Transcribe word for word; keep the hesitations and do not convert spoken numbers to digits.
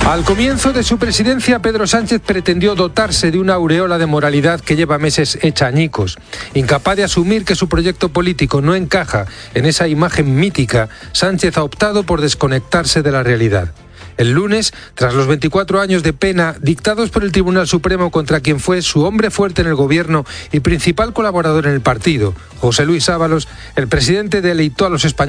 Al comienzo de su presidencia, Pedro Sánchez pretendió dotarse de una aureola de moralidad que lleva meses hecha añicos. Incapaz de asumir que su proyecto político no encaja en esa imagen mítica, Sánchez ha optado por desconectarse de la realidad. El lunes, tras los veinticuatro años de pena dictados por el Tribunal Supremo contra quien fue su hombre fuerte en el gobierno y principal colaborador en el partido, José Luis Ábalos, el presidente deleitó a los españoles